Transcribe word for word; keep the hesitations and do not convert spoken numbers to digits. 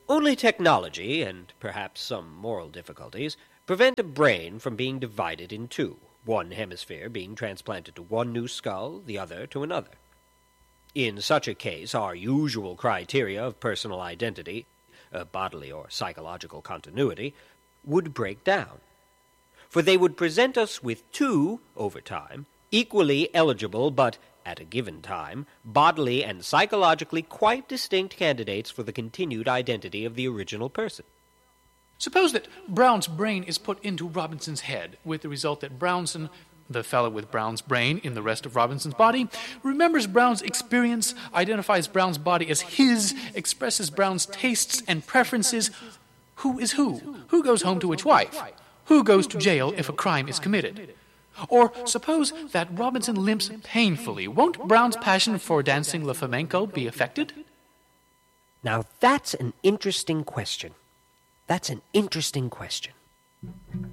Only technology, and perhaps some moral difficulties, prevent a brain from being divided in two, one hemisphere being transplanted to one new skull, the other to another. In such a case, our usual criteria of personal identity, uh, bodily or psychological continuity, would break down. For they would present us with two, over time, equally eligible but, at a given time, bodily and psychologically quite distinct candidates for the continued identity of the original person. Suppose that Brown's brain is put into Robinson's head, with the result that Brownson, the fellow with Brown's brain in the rest of Robinson's body, remembers Brown's experience, identifies Brown's body as his, expresses Brown's tastes and preferences. Who is who? Who goes home to which wife? Who goes to jail if a crime is committed? Or suppose that Robinson limps painfully. Won't Brown's passion for dancing le flamenco be affected? Now that's an interesting question. That's an interesting question.